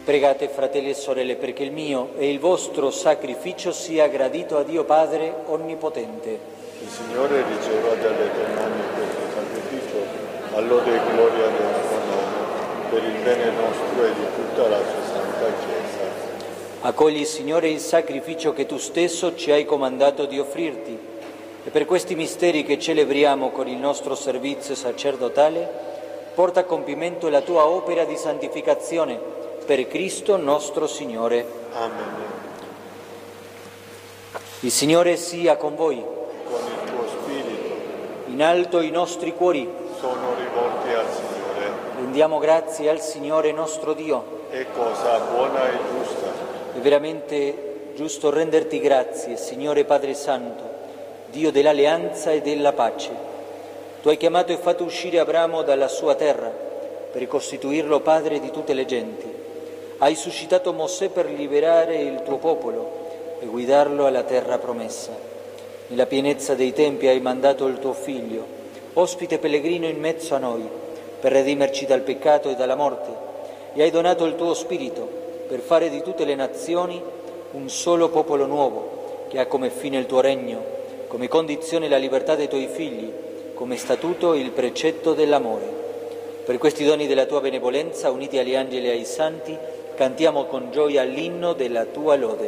Pregate, fratelli e sorelle, perché il mio e il vostro sacrificio sia gradito a Dio Padre Onnipotente. Il Signore riceva dalle tue mani questo sacrificio, a lode e gloria del suo nome, per il bene nostro e di tutta la sua Santa Chiesa. Accogli, Signore, il sacrificio che tu stesso ci hai comandato di offrirti, e per questi misteri che celebriamo con il nostro servizio sacerdotale, porta a compimento la tua opera di santificazione per Cristo nostro Signore. Amen. Il Signore sia con voi. Con il tuo spirito In alto i nostri cuori. sono rivolti al Signore. Rendiamo grazie al Signore nostro Dio. È cosa buona e giusta. È veramente giusto renderti grazie, Signore Padre Santo, Dio dell'alleanza e della pace. Tu hai chiamato e fatto uscire Abramo dalla sua terra per costituirlo padre di tutte le genti. Hai suscitato Mosè per liberare il tuo popolo e guidarlo alla terra promessa. Nella pienezza dei tempi hai mandato il tuo Figlio, ospite pellegrino in mezzo a noi, per redimerci dal peccato e dalla morte, e hai donato il tuo Spirito per fare di tutte le nazioni un solo popolo nuovo, che ha come fine il tuo regno, come condizione la libertà dei tuoi figli, come statuto il precetto dell'amore. Per questi doni della tua benevolenza, uniti agli angeli e ai santi, cantiamo con gioia l'inno della tua lode.